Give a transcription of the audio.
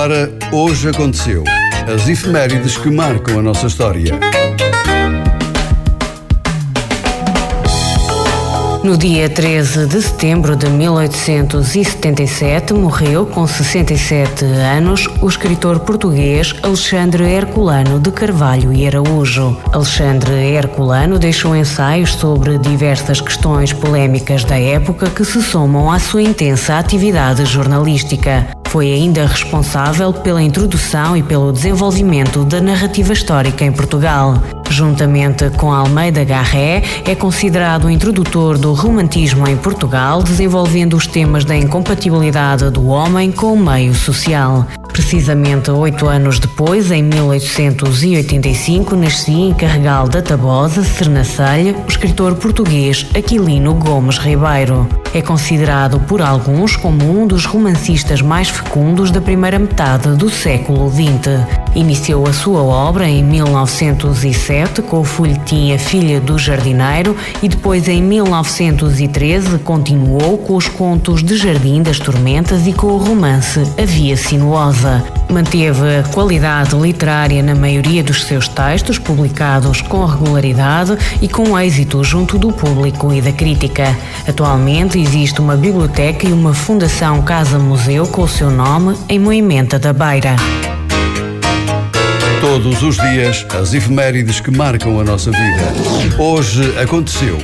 agora, hoje aconteceu. As efemérides que marcam a nossa história. No dia 13 de setembro de 1877, morreu, com 67 anos, o escritor português Alexandre Herculano de Carvalho e Araújo. Alexandre Herculano deixou ensaios sobre diversas questões polémicas da época que se somam à sua intensa atividade jornalística. Foi ainda responsável pela introdução e pelo desenvolvimento da narrativa histórica em Portugal. Juntamente com Almeida Garré, é considerado o introdutor do romantismo em Portugal, desenvolvendo os temas da incompatibilidade do homem com o meio social. Precisamente 8 anos depois, em 1885, nascia em Carregal da Tabosa, Sernancelho, o escritor português Aquilino Gomes Ribeiro. É considerado por alguns como um dos romancistas mais fecundos da primeira metade do século XX. Iniciou a sua obra em 1907 com o folhetim A Filha do Jardineiro e depois, em 1913, continuou com os contos de Jardim das Tormentas e com o romance A Via Sinuosa. Manteve a qualidade literária na maioria dos seus textos, publicados com regularidade e com êxito junto do público e da crítica. Atualmente existe uma biblioteca e uma fundação casa-museu com o seu nome em Moimenta da Beira. Todos os dias, as efemérides que marcam a nossa vida. Hoje aconteceu.